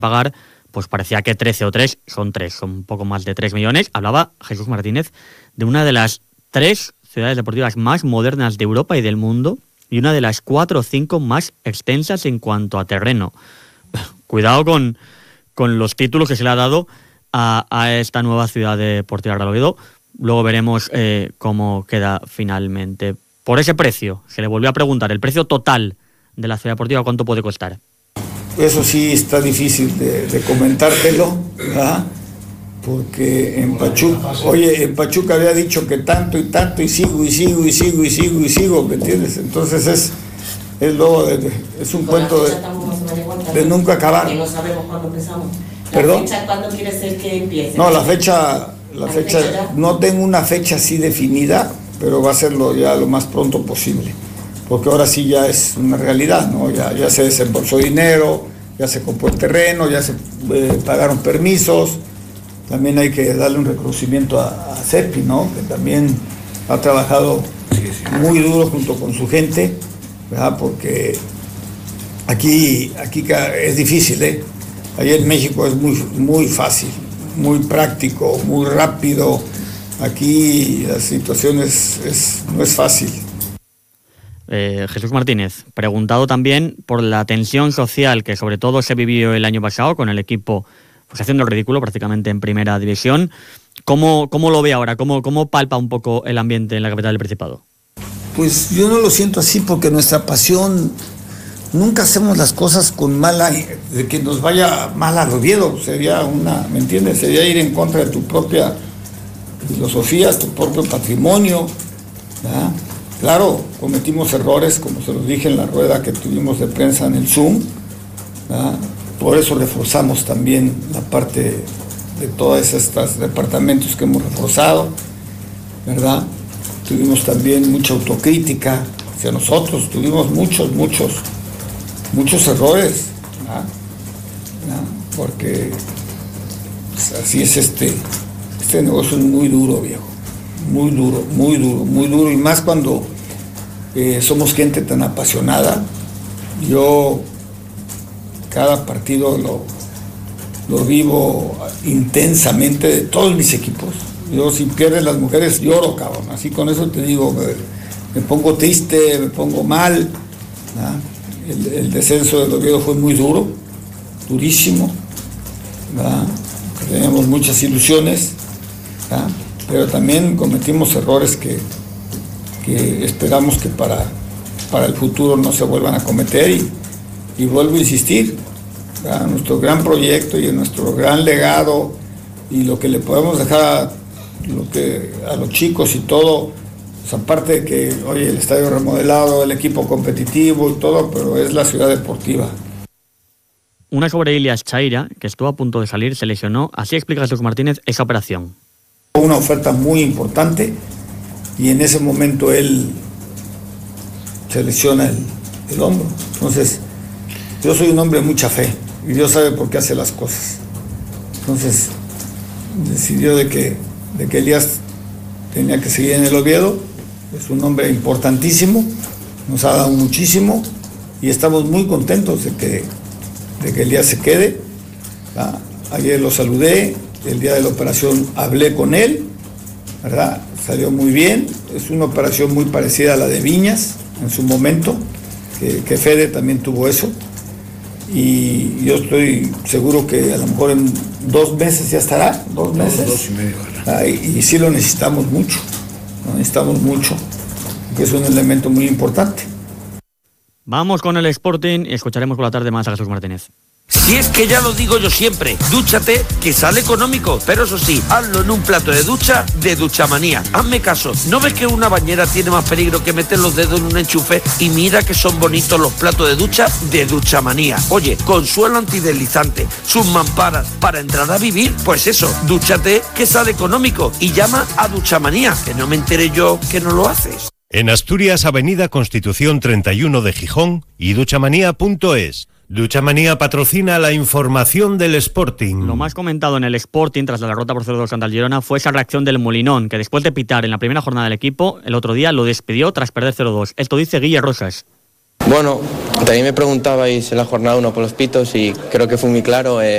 pagar, pues parecía que 13 o 3 son 3, son un poco más de 3 millones. Hablaba Jesús Martínez de una de las 3 ciudades deportivas más modernas de Europa y del mundo y una de las 4 o 5 más extensas en cuanto a terreno. Cuidado con los títulos que se le ha dado a esta nueva ciudad deportiva Real Oviedo. Luego veremos cómo queda finalmente. Por ese precio, se le volvió a preguntar, el precio total de la ciudad deportiva, ¿cuánto puede costar? Eso sí está difícil de comentártelo, ¿verdad? Porque en Pachuca había dicho que tanto y tanto y sigo, ¿me entiendes? Entonces es un cuento de nunca acabar. Que no sabemos cuándo empezamos. ¿Perdón? ¿La fecha cuándo quiere ser que empiece? No, la fecha no tengo una fecha así definida, pero va a serlo ya lo más pronto posible. Porque ahora sí ya es una realidad, ¿no? Ya se desembolsó dinero, ya se compró el terreno, ya se pagaron permisos. También hay que darle un reconocimiento a Cepi, ¿no? Que también ha trabajado muy duro junto con su gente, ¿verdad? Porque aquí es difícil, ¿eh? Allá en México es muy fácil, muy práctico, muy rápido. Aquí la situación no es fácil. Jesús Martínez, preguntado también por la tensión social que sobre todo se vivió el año pasado con el equipo pues haciendo el ridículo prácticamente en primera división. ¿Cómo lo ve ahora? ¿Cómo palpa un poco el ambiente en la capital del Principado? Pues yo no lo siento así porque nuestra pasión, nunca hacemos las cosas con de que nos vaya mal al Oviedo, sería ¿me entiendes? Sería ir en contra de tu propia filosofía, tu propio patrimonio, ¿verdad? Claro, cometimos errores, como se los dije en la rueda que tuvimos de prensa en el Zoom, ¿verdad? Por eso reforzamos también la parte de todos estos departamentos que hemos reforzado, ¿verdad? Tuvimos también mucha autocrítica hacia nosotros, tuvimos muchos errores, ¿verdad? Porque pues, así es este negocio es muy duro, viejo. Muy duro, y más cuando somos gente tan apasionada. Yo cada partido lo vivo intensamente de todos mis equipos. Yo si pierden las mujeres lloro, cabrón, así con eso te digo, me pongo triste, me pongo mal, ¿verdad? El descenso del Oviedo fue muy duro, durísimo, ¿verdad? Teníamos muchas ilusiones, ¿verdad? Pero también cometimos errores que esperamos que para el futuro no se vuelvan a cometer y vuelvo a insistir, ¿verdad? Nuestro gran proyecto y nuestro gran legado y lo que le podemos dejar a los chicos y todo, pues aparte de que, oye, el estadio remodelado, el equipo competitivo y todo, pero es la ciudad deportiva. Una sobre Ilias Chaira, que estuvo a punto de salir, se lesionó. Así explica Jesús Martínez esa operación. Una oferta muy importante y en ese momento él se lesiona el hombro. Entonces, yo soy un hombre de mucha fe y Dios sabe por qué hace las cosas. Entonces, decidió de que Elías tenía que seguir en el Oviedo. Es un hombre importantísimo, nos ha dado muchísimo y estamos muy contentos de que Elías se quede. Ayer lo saludé. El día de la operación hablé con él, ¿verdad? Salió muy bien. Es una operación muy parecida a la de Viñas en su momento, que Fede también tuvo eso. Y yo estoy seguro que a lo mejor en 2 meses ya estará, 2 meses. 2 y medio. Y sí lo necesitamos mucho, porque es un elemento muy importante. Vamos con el Sporting y escucharemos por la tarde más a Jesús Martínez. Si es que ya lo digo yo siempre, dúchate, que sale económico, pero eso sí, hazlo en un plato de ducha de Duchamanía. Hazme caso, ¿no ves que una bañera tiene más peligro que meter los dedos en un enchufe? Y mira que son bonitos los platos de ducha de Duchamanía. Oye, con suelo antideslizante, sus mamparas, para entrar a vivir, pues eso, dúchate, que sale económico. Y llama a Duchamanía, que no me enteré yo que no lo haces. En Asturias, Avenida Constitución 31 de Gijón y duchamanía.es. Duchamanía patrocina la información del Sporting. Lo más comentado en el Sporting tras la derrota por 0-2 ante el Girona fue esa reacción del Molinón, que después de pitar en la primera jornada del equipo, el otro día lo despidió tras perder 0-2. Esto dice Guille Rosas. Bueno, también me preguntabais en la jornada 1 por los pitos y creo que fue muy claro.